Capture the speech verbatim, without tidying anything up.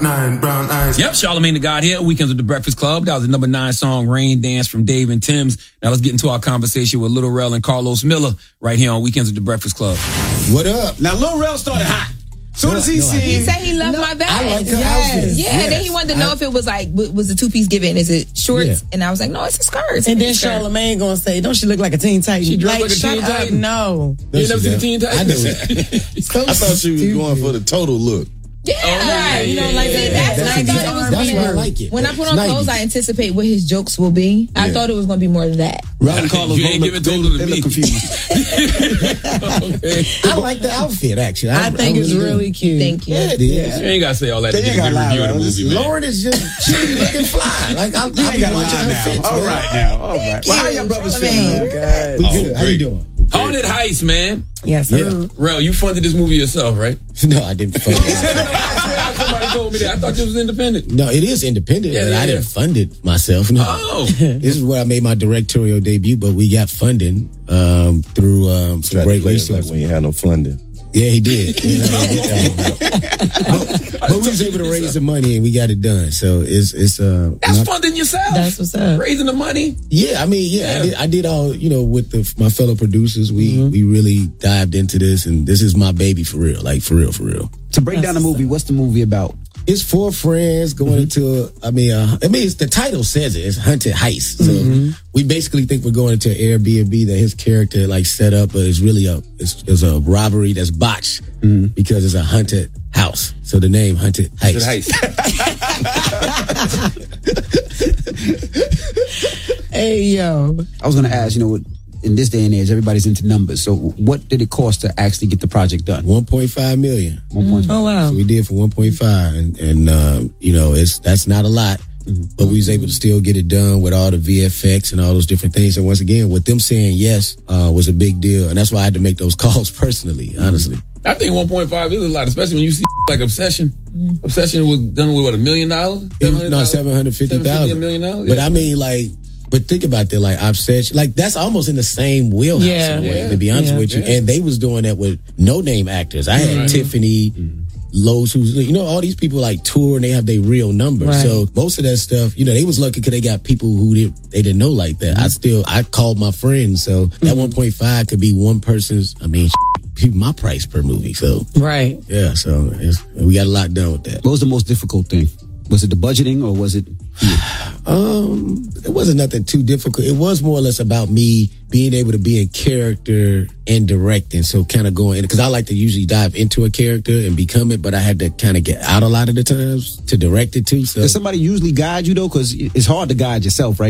nine, brown eyes. Yep, Charlamagne the God here, Weekends with the Breakfast Club. That was the number nine song, Rain Dance from Dave and Tim's. Now let's get into our conversation with Lil Rel and Carlos Miller right here on Weekends with the Breakfast Club. What up? Now, Lil Rel started hot. Soon No, as he no, seen, He said he loved No, my bag. I like her yes. outfit. Yeah, Yes. then he wanted to know I- if it was like, w- was the two-piece given? Is it shorts? Yeah. And I was like, no, it's a skirt. It's a And then skirt. Charlamagne gonna say, don't she look like a Teen Titan? She dressed like, like a shut Teen up, Titan? No. You ain't never seen does. Teen I Titans? do it. So I thought she was stupid. going for the total look. Yeah, Right, you know, like See, that. that's, That's I thought it was exactly- gonna that's be why I more- like it. When I put It's on nineties. clothes, I anticipate what his jokes will be. I Yeah. thought it was going to be more than that. Rel and Carlos You ain't both giving look, total to they me. look confused. Okay. I like the outfit, actually. I think it's really cute. Thank you. Yeah, it is. You ain't got to say all that to They get ain't a good gotta lie, review of bro. the This movie, is man. Lauren is just she looking fly. Like I, I You be ain't gotta watching lie her now. fits. All man. right now. All right. Well, how y'all brothers feeling? Charlamagne. We Oh, good. How you great. doing? Haunted Heist, man. Yes, Yeah. sir. Rel, you funded this movie yourself, right? No, I didn't fund it. Somebody told me that. I thought this was independent. No, it is independent, Yeah, but yeah, I didn't yeah. fund it myself. No. Oh. This is where I made my directorial debut, but we got funding um, through um, some Try to great play it like resources. when you had no funding. Yeah, he did. You know, he did that one. but, but we was able to raise the money and we got it done. So it's it's uh That's my- funding yourself. That's what's up. Raising the money. yeah. I mean, yeah, Yeah. I, did, I did all you know with the, my fellow producers. We we really dived into this, and this is my baby for real, like for real, for real. To break down the movie, what's the movie about? It's four friends going into. A, I mean, uh, I mean, it's, the title says it. It's Haunted Heist. So we basically think we're going into an Airbnb that his character like set up, but it's really a it's, it's a robbery that's botched because it's a haunted house. So the name Haunted Heist. Hey, yo. I was going to ask, you know, in this day and age, everybody's into numbers. So what did it cost to actually get the project done? One point five million. One point five. Oh, wow. So we did for one point five, and and um, you know it's that's not a lot, but we was able to still get it done with all the V F X and all those different things. And once again, with them saying yes uh, was a big deal, and that's why I had to make those calls personally, honestly. I think one point five is a lot, especially when you see like Obsession. Obsession was done with what, a million dollars? It was, no, seven hundred fifty A thousand. million dollars? But Yeah. I mean, like, but think about that, like Obsession, like that's almost in the same wheelhouse. Yeah. in a way, Yeah. to be honest Yeah. with you, Yeah. and they was doing that with no name actors. I had Right. Tiffany. Lowe's, who's, you know, all these people like tour and they have their real numbers. Right. So most of that stuff, you know, they was lucky because they got people who did, they didn't know like that. I still, I called my friends. So that one point five could be one person's, I mean, my price per movie. So Right. yeah, so it's, we got a lot done with that. What was the most difficult thing? Was it the budgeting or was it... Um, it wasn't nothing too difficult. It was more or less about me being able to be in character and directing. So kind of going in, because I like to usually dive into a character and become it, but I had to kind of get out a lot of the times to direct it too. So Does somebody usually guide you, though? Because it's hard to guide yourself, right?